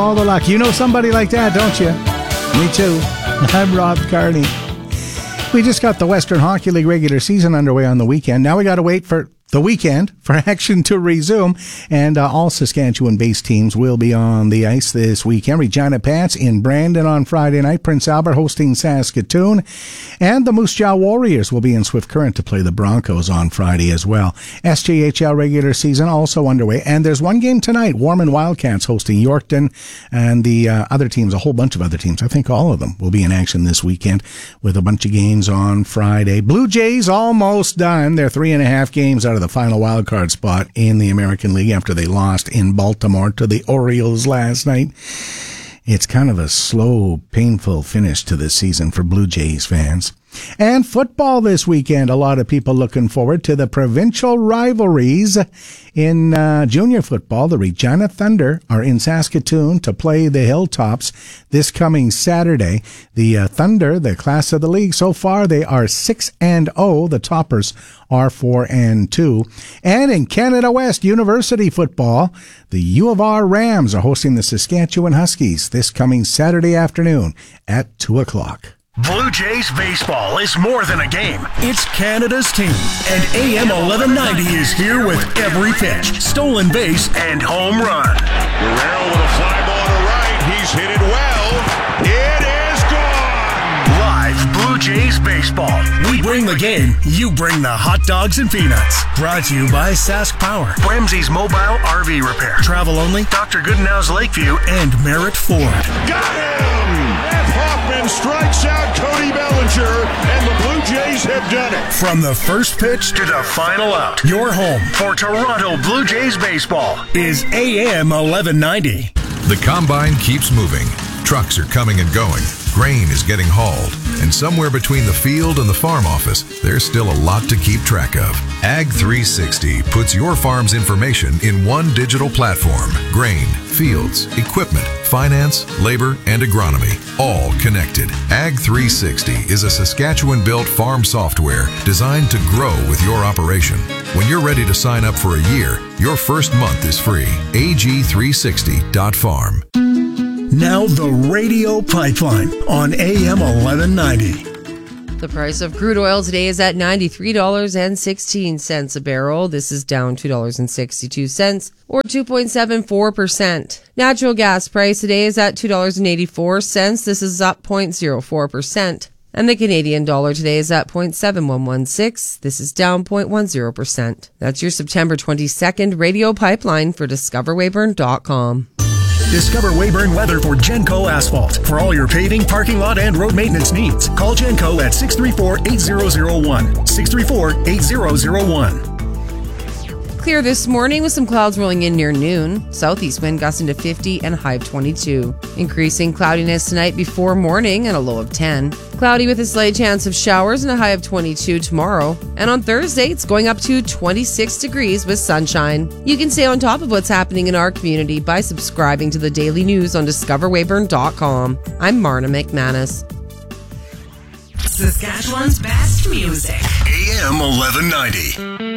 All the luck. You know somebody like that, don't you? Me too. I'm Rob Carney. We just got the Western Hockey League regular season underway on the weekend. Now we got to wait for the weekend for action to resume, and all Saskatchewan-based teams will be on the ice this weekend. Regina Pats in Brandon on Friday night, Prince Albert hosting Saskatoon, and the Moose Jaw Warriors will be in Swift Current to play the Broncos on Friday as well. SJHL regular season also underway, and there's one game tonight, Warman Wildcats hosting Yorkton, and the other teams, a whole bunch of other teams, I think all of them, will be in action this weekend with a bunch of games on Friday. Blue Jays almost done. They're 3.5 games out of the final wildcard spot in the American League after they lost in Baltimore to the Orioles last night. It's kind of a slow, painful finish to this season for Blue Jays fans. And football this weekend. A lot of people looking forward to the provincial rivalries in junior football. The Regina Thunder are in Saskatoon to play the Hilltops this coming Saturday. The Thunder, the class of the league, so far they are 6-0. The toppers are 4-2. And in Canada West University football, the U of R Rams are hosting the Saskatchewan Huskies this coming Saturday afternoon at 2 o'clock. Blue Jays baseball is more than a game. It's Canada's team. And AM 1190 is here with every pitch, stolen base, and home run. Guerrero with a fly ball to right. He's hit it well. It is gone. Live Blue Jays baseball. We bring the game. You bring the hot dogs and peanuts. Brought to you by Sask Power, Ramsey's Mobile RV Repair, Travel Only, Dr. Goodenow's Lakeview, and Merritt Ford. Got him! Hoffman strikes out Cody Bellinger, and the Blue Jays have done it. From the first pitch to the final out, your home for Toronto Blue Jays baseball is AM 1190. The combine keeps moving. Trucks are coming and going. Grain is getting hauled. And somewhere between the field and the farm office, there's still a lot to keep track of. Ag 360 puts your farm's information in one digital platform. Grain, fields, equipment, finance, labor, and agronomy, all connected. Ag 360 is a Saskatchewan-built farm software designed to grow with your operation. When you're ready to sign up for a year, your first month is free. ag360.farm. Now the Radio Pipeline on AM 1190. The price of crude oil today is at $93.16 a barrel. This is down $2.62 or 2.74%. Natural gas price today is at $2.84. This is up 0.04%. And the Canadian dollar today is at 0.7116. This is down 0.10%. That's your September 22nd Radio Pipeline for DiscoverWayburn.com. Discover Wayburn Weather for Genco Asphalt. For all your paving, parking lot, and road maintenance needs, call Genco at 634-8001. 634-8001. Clear this morning with some clouds rolling in near noon. Southeast wind gusting to 50 and a high of 22. Increasing cloudiness tonight before morning and a low of 10. Cloudy with a slight chance of showers and a high of 22 tomorrow. And on Thursday, it's going up to 26 degrees with sunshine. You can stay on top of what's happening in our community by subscribing to the daily news on DiscoverWayburn.com. I'm Marna McManus. Saskatchewan's best music. AM 1190.